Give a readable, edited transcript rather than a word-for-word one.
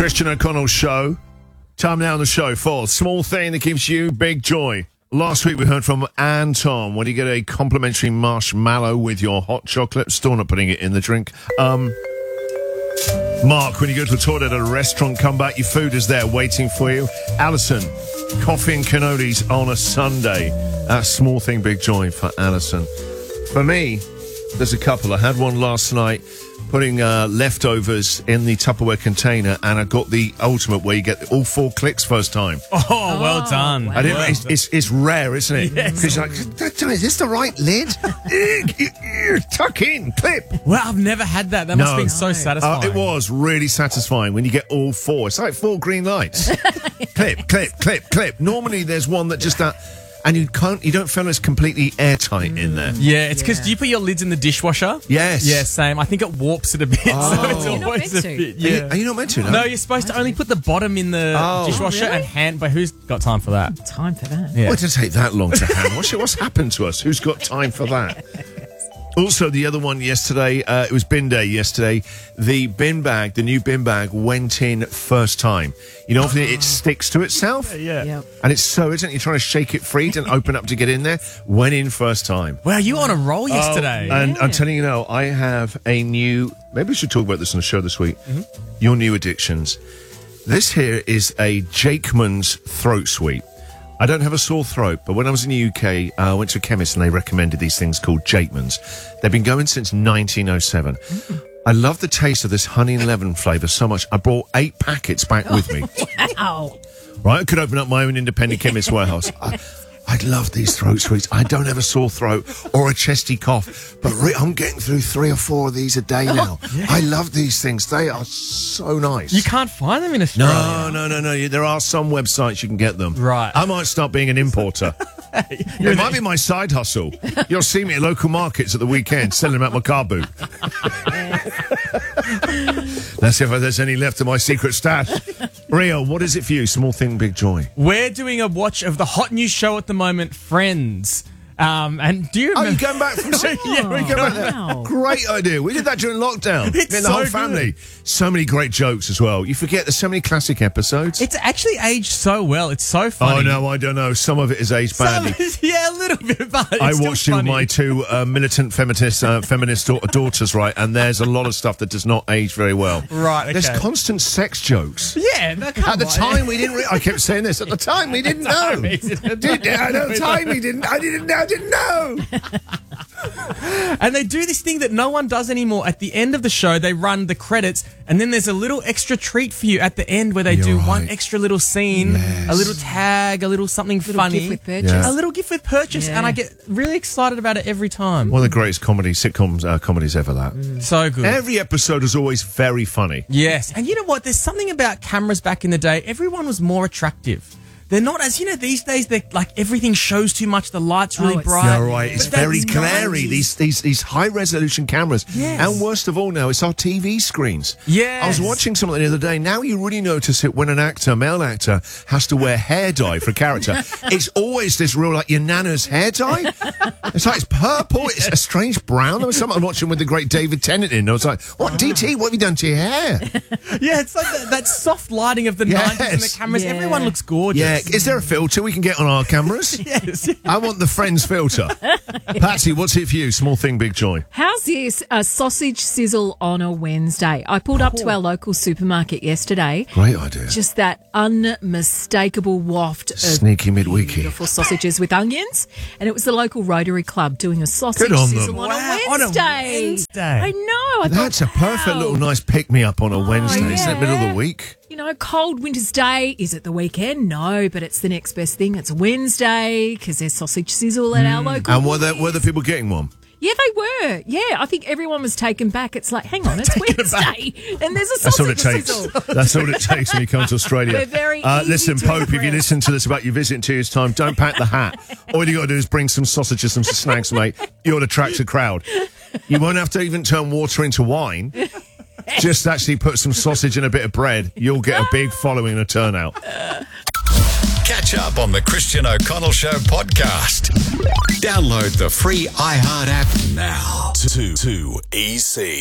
Christian O'Connell Show. Time now on the show for Small Thing That Gives You Big Joy. Last week we heard from Anton. When you get a complimentary marshmallow with your hot chocolate, still not putting it in the drink. Mark, when you go to the toilet at a restaurant, come back, your food is there waiting for you. Alison, coffee and cannolis on a Sunday. That's Small Thing, Big Joy for Alison. For me, there's a couple. I had one last night, putting leftovers in the Tupperware container, and I got the ultimate where you get all 4 clicks first time. Oh, well done. Wow. I didn't. It's rare, isn't it? Because Yes. you're like, is this the right lid? Tuck in, clip. Well, I've never had that. That must have been so satisfying. It was really satisfying when you get all 4. It's like 4 green lights. Clip, clip, clip, clip. Normally there's one that just and you don't feel it's completely airtight in there. Yeah, it's because do you put your lids in the dishwasher? Yes. Yeah, same. I think it warps it a bit, so it's You're not always meant a to. bit. Yeah. Are you not meant to? No, you're supposed to only put the bottom in the dishwasher really? and hand. But who's got time for that? Time for that. Yeah. Why did it take that long to hand? What's happened to us? Who's got time for that? Also, the other one yesterday, it was bin day yesterday. The new bin bag went in first time. You know, often it sticks to itself. Yeah. Yep. And it's so, isn't it? You're trying to shake it free and open up to get in there. Went in first time. Wow, you were on a roll yesterday. And I'm telling you now, I have a new... Maybe we should talk about this on the show this week. Your new addictions. This here is a Jakeman's throat sweep. I don't have a sore throat, but when I was in the UK, I went to a chemist and they recommended these things called Jakeman's. They've been going since 1907. I love the taste of this honey and lemon flavour so much. I brought 8 packets back with me. Wow. Right, I could open up my own independent chemist warehouse. I love these throat sweets. I don't have a sore throat or a chesty cough, but I'm getting through 3 or 4 of these a day now. I love these things. They are so nice. You can't find them in Australia. No. There are some websites you can get them. Right. I might start being an importer. It might be my side hustle. You'll see me at local markets at the weekend selling them out my car boot. Let's see if there's any left of my secret stash. Rio, what is it for you? Small Thing, Big Joy. We're doing a watch of the hot new show at the moment, Friends. And do you remember? Oh, you're going back from... Yeah, we're going back there. Wow. Great idea. We did that during lockdown. It's Me and the so whole good. family. So many great jokes as well. You forget there's so many classic episodes. It's actually aged so well. It's so funny. Oh, no, I don't know. Some of it is aged badly. Yeah, a little bit, but it's I still watched it with funny. my 2 militant feminist daughters, right? And there's a lot of stuff that does not age very well. Right, okay. There's constant sex jokes. Yeah, no, come At the on. time, we didn't. I kept saying this. At the time, we didn't know. At the time, we didn't. I didn't know. And they do this thing that no one does anymore. At the end of the show, they run the credits, and then there's a little extra treat for you at the end where they do one extra little scene, a little tag, a little something funny. Gift with purchase. Yeah. A little gift with purchase, and I get really excited about it every time. One of the greatest comedies ever. That So good. every episode is always very funny. Yes. And you know what? There's something about cameras back in the day. Everyone was more attractive. They're not as, these days, they're like everything shows too much. The light's really it's bright. Yeah, right. It's But that's very glary. 90s. These high resolution cameras. Yes. And worst of all now, it's our TV screens. Yes. I was watching something the other day. Now you really notice it when an actor, male actor, has to wear hair dye for a character. It's always this real, like, your nana's hair dye. It's like, it's purple. It's a strange brown. There was something watching with the great David Tennant in. I was like, what, DT, what have you done to your hair? Yeah, it's like that soft lighting of the 90s and the cameras. Yeah. Everyone looks gorgeous. Yeah. Is there a filter we can get on our cameras? Yes. I want the Friends filter. Patsy, what's it for you? Small Thing, Big Joy. How's this? A sausage sizzle on a Wednesday. I pulled up to our local supermarket yesterday. Great idea. Just that unmistakable waft of Sneaky midweeky. beautiful sausages with onions. And it was the local Rotary Club doing a sausage Good on sizzle them. on, Wow, a on a Wednesday. Wednesday. I know. I That's thought, a perfect wow. little nice pick-me-up on a Wednesday, isn't it? Middle of the week. You know, cold winter's day. Is it the weekend? No, but it's the next best thing. It's Wednesday because there's sausage sizzle at our local. And were the people getting one? Yeah, they were. Yeah, I think everyone was taken back. It's like, hang on, it's Wednesday, and there's a That's all sausage it takes. sizzle. That's all it takes when you come to Australia. We're very easy listen, to Pope, if you impress. listen to this about your visit in 2 years' time, don't pack the hat. All you got to do is bring some sausages and some snacks, mate. You'll attract a crowd. You won't have to even turn water into wine. Just actually put some sausage and a bit of bread. You'll get a big following and a turnout. Catch up on the Christian O'Connell Show podcast. Download the free iHeart app now. 2EC.